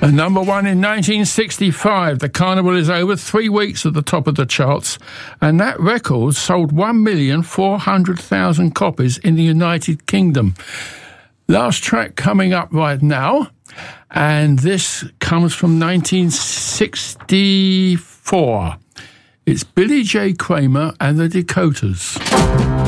Number one in 1965. The Carnival is over 3 weeks at the top of the charts, and that record sold 1,400,000 copies in the United Kingdom. Last track coming up right now, and this comes from 1964. It's Billy J. Kramer and the Dakotas.